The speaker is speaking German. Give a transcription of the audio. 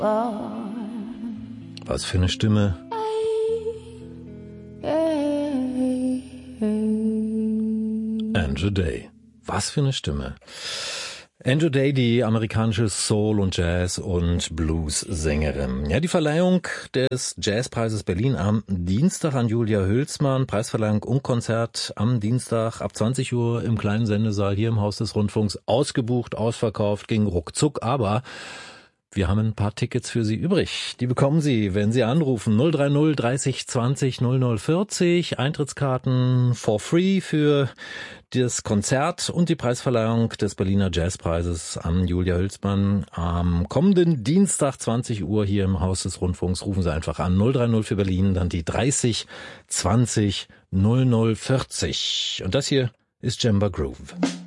Was für eine Stimme. Andrew Day. Was für eine Stimme. Andrew Day, die amerikanische Soul- und Jazz- und Blues-Sängerin. Ja, die Verleihung des Jazzpreises Berlin am Dienstag an Julia Hülsmann. Preisverleihung und Konzert am Dienstag ab 20 Uhr im kleinen Sendesaal hier im Haus des Rundfunks. Ausgebucht, ausverkauft, ging ruckzuck, aber wir haben ein paar Tickets für Sie übrig. Die bekommen Sie, wenn Sie anrufen. 030 30 20 0040. Eintrittskarten for free für das Konzert und die Preisverleihung des Berliner Jazzpreises an Julia Hülsmann am kommenden Dienstag 20 Uhr hier im Haus des Rundfunks. Rufen Sie einfach an 030 für Berlin, dann die 30 20 0040. Und das hier ist Djemba Groove.